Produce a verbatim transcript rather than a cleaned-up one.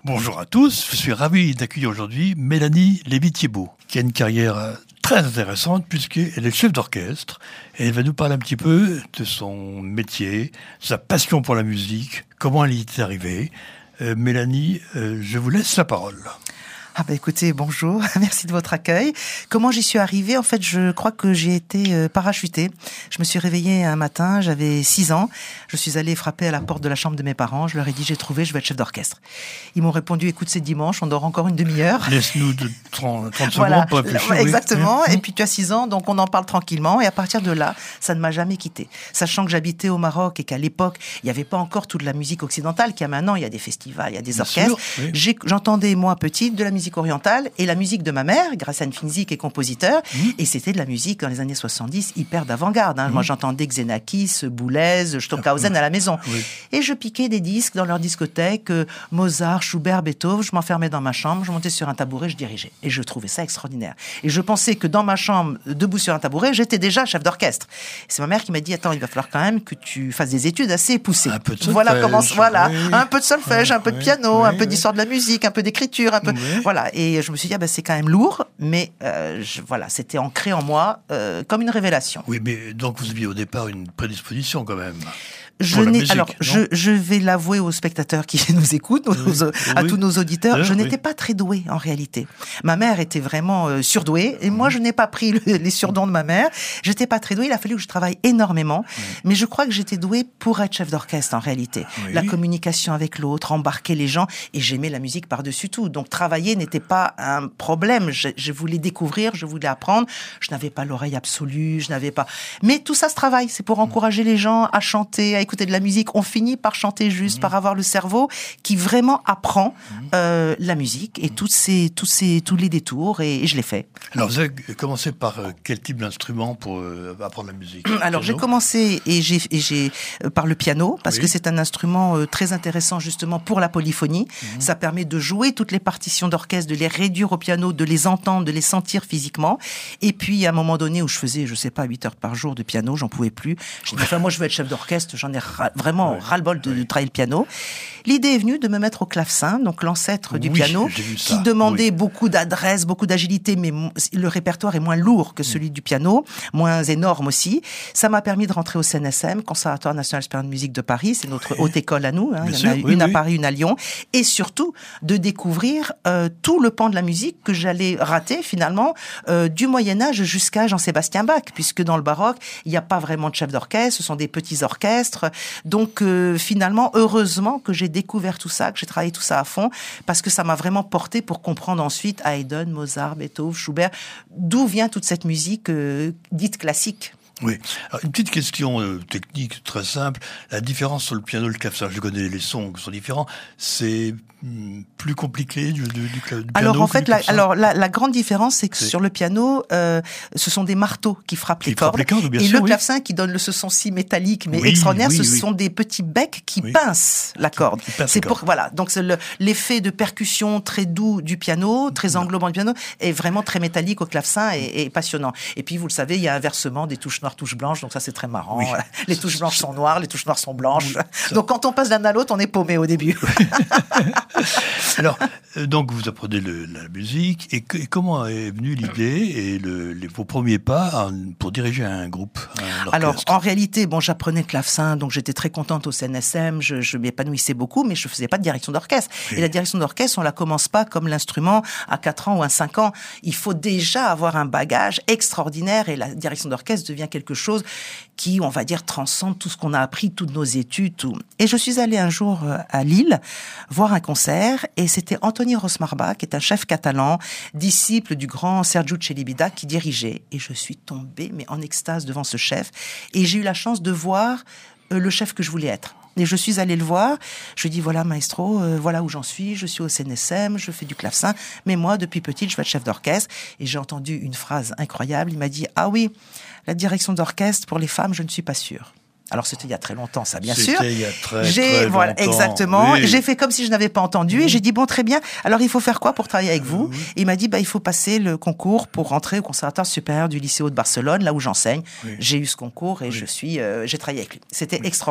Bonjour à tous, je suis ravi d'accueillir aujourd'hui Mélanie Lévy-Thiébaut, qui a une carrière très intéressante puisqu'elle est chef d'orchestre et elle va nous parler un petit peu de son métier, sa passion pour la musique, comment elle y est arrivée. Euh, Mélanie, euh, je vous laisse la parole. Ah bah écoutez, bonjour, merci de votre accueil. Comment j'y suis arrivée? En fait, je crois que j'ai été euh, parachutée. Je me suis réveillée un matin, j'avais six ans. Je suis allée frapper à la porte de la chambre de mes parents. Je leur ai dit, j'ai trouvé, je vais être chef d'orchestre. Ils m'ont répondu, écoute, c'est dimanche, on dort encore une demi-heure. Laisse-nous de trente, trente voilà, secondes pour réfléchir. Exactement, oui. Et puis tu as six ans, donc on en parle tranquillement. Et à partir de là, ça ne m'a jamais quittée. Sachant que j'habitais au Maroc et qu'à l'époque, il n'y avait pas encore toute la musique occidentale qu'il y a maintenant. Il y a des festivals, il y a des Bien orchestres. sûr, oui. J'ai, j'entendais, moi, petite, de la musique orientale et la musique de ma mère, grâce à une Finzi qui est compositeur, mmh. et c'était de la musique dans les années soixante-dix hyper d'avant-garde. Hein. Mmh. Moi, j'entendais Xenakis, Boulez, Stockhausen ah, à la maison. Oui. Et je piquais des disques dans leur discothèque, euh, Mozart, Schubert, Beethoven. Je m'enfermais dans ma chambre, je montais sur un tabouret, je dirigeais. Et je trouvais ça extraordinaire. Et je pensais que dans ma chambre, debout sur un tabouret, j'étais déjà chef d'orchestre. C'est ma mère qui m'a dit, attends, il va falloir quand même que tu fasses des études assez poussées. Un peu de solfège. Voilà comment, voilà, oui. un peu de solfège, un peu de piano, oui, un peu oui. d'histoire de la musique, un peu d'écriture, un peu, oui. voilà. Et je me suis dit, ah ben, c'est quand même lourd, mais euh, je, voilà, c'était ancré en moi euh, comme une révélation. Oui, mais donc vous aviez au départ une prédisposition quand même. Je n'ai, musique, alors, je, je vais l'avouer aux spectateurs qui nous écoutent, aux, oui, à oui. tous nos auditeurs, je n'étais oui. pas très douée en réalité. Ma mère était vraiment euh, surdouée et moi je n'ai pas pris le, les surdons de ma mère. J'étais pas très douée, il a fallu que je travaille énormément, oui. mais je crois que j'étais douée pour être chef d'orchestre en réalité. Oui. La communication avec l'autre, embarquer les gens, et j'aimais la musique par-dessus tout. Donc travailler n'était pas un problème. Je, je voulais découvrir, je voulais apprendre. Je n'avais pas l'oreille absolue, je n'avais pas. Mais tout ça se travaille. C'est pour encourager les gens à chanter, à écouter de la musique. On finit par chanter juste, mmh. par avoir le cerveau qui vraiment apprend euh, la musique et tous ces, tous ces, tous les détours, et, et je l'ai fait. Alors, vous avez commencé par euh, quel type d'instrument pour euh, apprendre la musique? Alors, j'ai commencé et j'ai, et j'ai euh, par le piano, parce oui. que c'est un instrument euh, très intéressant justement pour la polyphonie. Mmh. Ça permet de jouer toutes les partitions d'orchestre, de les réduire au piano, de les entendre, de les sentir physiquement. Et puis, à un moment donné où je faisais, je sais pas, huit heures par jour de piano, j'en pouvais plus. Je dis, enfin, moi, je veux être chef d'orchestre, j'en ai ra- vraiment ouais. ras-le-bol de, ouais. de travailler le piano. L'idée est venue de me mettre au clavecin, donc l'ancêtre du oui, piano, qui demandait oui. beaucoup d'adresse, beaucoup d'agilité, mais le répertoire est moins lourd que celui mmh. du piano, moins énorme aussi. Ça m'a permis de rentrer au C N S M, Conservatoire National Supérieur de Musique de Paris, c'est notre oui. haute école à nous, hein. Il y en a sûr, une oui, à Paris, oui. une à Lyon, et surtout de découvrir euh, tout le pan de la musique que j'allais rater finalement euh, du Moyen-Âge jusqu'à Jean-Sébastien Bach, puisque dans le baroque, il n'y a pas vraiment de chef d'orchestre, ce sont des petits orchestres. Donc euh, finalement, heureusement que j'ai découvert tout ça, que j'ai travaillé tout ça à fond, parce que ça m'a vraiment porté pour comprendre ensuite Haydn, Mozart, Beethoven, Schubert, d'où vient toute cette musique euh, dite classique. Oui. Alors, une petite question euh, technique très simple. La différence sur le piano et le clavecin, je connais les sons qui sont différents. C'est hum, plus compliqué du, du, du, du piano. Alors en que fait, du la, alors la, la grande différence, c'est que c'est... sur le piano, euh, ce sont des marteaux qui frappent qui les cordes, les cordes bien et sûr, le oui. clavecin qui donne le ce son si métallique mais oui, extraordinaire, oui, ce oui. sont des petits becs qui oui. pincent la corde. Qui, qui pincent c'est la pour corde. voilà. Donc c'est le, l'effet de percussion très doux du piano, très non. englobant du piano, est vraiment très métallique au clavecin et, et passionnant. Et puis vous le savez, il y a inversement des touches noires, touches blanches, donc ça c'est très marrant. Oui. Les touches blanches sont noires, les touches noires sont blanches. Oui, donc quand on passe d'un à l'autre, on est paumé au début. Alors, euh, donc vous apprenez le, la musique, et, que, et comment est venue l'idée et le, les, vos premiers pas en, pour diriger un groupe, un Alors, en réalité, bon, j'apprenais le clavecin, donc j'étais très contente au C N S M, je, je m'épanouissais beaucoup, mais je faisais pas de direction d'orchestre. Oui. Et la direction d'orchestre, on la commence pas comme l'instrument à quatre ans ou à cinq ans. Il faut déjà avoir un bagage extraordinaire, et la direction d'orchestre devient quelque chose qui, on va dire, transcende tout ce qu'on a appris, toutes nos études, tout. Et je suis allée un jour à Lille voir un concert, et c'était Anthony Rosmarba, qui est un chef catalan, disciple du grand Sergiu Celibidache, qui dirigeait. Et je suis tombée, mais en extase devant ce chef. Et j'ai eu la chance de voir euh, le chef que je voulais être. Et je suis allée le voir, je lui ai dit, voilà maestro, euh, voilà où j'en suis, je suis au C N S M, je fais du clavecin, mais moi, depuis petite, je veux être chef d'orchestre. Et j'ai entendu une phrase incroyable, il m'a dit, ah oui, la direction d'orchestre, pour les femmes, je ne suis pas sûre. Alors c'était il y a très longtemps, ça bien c'était sûr. Il y a très, j'ai très voilà longtemps. exactement. Oui. J'ai fait comme si je n'avais pas entendu, mmh. et j'ai dit bon très bien. Alors il faut faire quoi pour travailler avec vous? Oui. Et il m'a dit bah il faut passer le concours pour rentrer au Conservatoire supérieur du lycée de Barcelone, là où j'enseigne. Oui. J'ai eu ce concours et oui. je suis, euh, j'ai travaillé avec lui. C'était oui. extraordinaire.